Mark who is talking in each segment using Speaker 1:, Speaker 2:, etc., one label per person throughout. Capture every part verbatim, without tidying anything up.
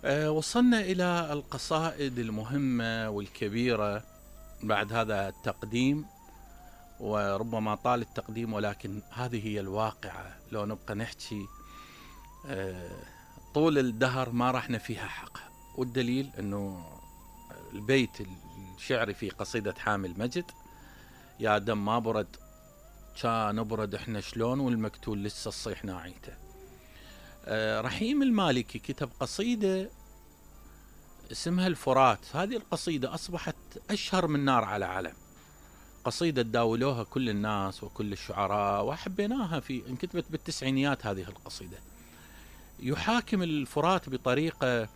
Speaker 1: أه وصلنا إلى القصائد المهمة والكبيرة بعد هذا التقديم، وربما طال التقديم ولكن هذه هي الواقعة. لو نبقى نحكي أه طول الدهر ما راح نفيها حقها، والدليل أنه البيت الشعري في قصيدة حامي المجد: يا دم ما برد كان برد احنا شلون والمقتول لسه الصيح ناعيته. أه رحيم المالكي كتب قصيدة اسمها الفرات. هذه القصيدة أصبحت أشهر من نار على علم، قصيدة داولوها كل الناس وكل الشعراء وحبيناها، في انكتبت بالتسعينيات هذه القصيدة. يحاكم الفرات بطريقة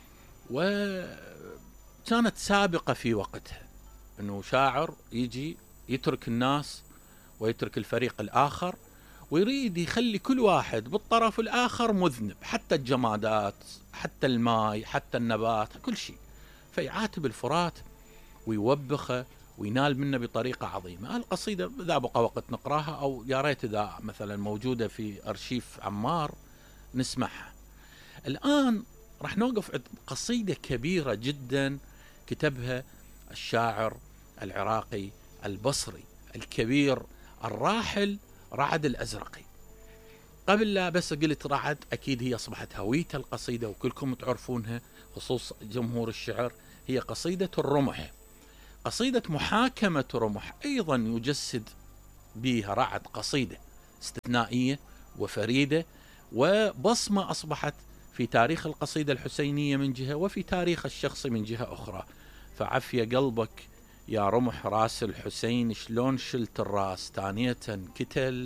Speaker 1: وكانت سابقة في وقتها، أنه شاعر يجي يترك الناس ويترك الفريق الآخر ويريد يخلي كل واحد بالطرف الآخر مذنب، حتى الجمادات، حتى الماء، حتى النبات، كل شيء. فيعاتب الفرات ويوبخه وينال منه بطريقة عظيمة. القصيدة إذا بقى وقت نقراها، أو يا ريت إذا مثلا موجودة في أرشيف عمار نسمعها. الآن راح نوقف عند قصيدة كبيرة جدا كتبها الشاعر العراقي البصري الكبير الراحل رعد الأزرقي. قبل لا بس قلت رعد، أكيد هي أصبحت هوية القصيدة وكلكم تعرفونها خصوص جمهور الشعر. هي قصيدة الرمح، قصيدة محاكمة رمح، أيضا يجسد بها رعد قصيدة استثنائية وفريدة وبصمة أصبحت في تاريخ القصيدة الحسينية من جهة، وفي تاريخ الشخصي من جهة أخرى. فعفية قلبك يا رمح راس الحسين، شلون شلت الراس تانية كتل